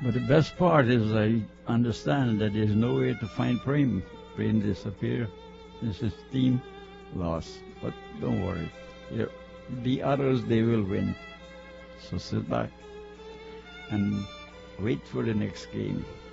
But the best part is I understand that there's no way to find Prem. Prem disappear. This is team loss. But don't worry. Yeah, the others, they will win. So sit back and wait for the next game.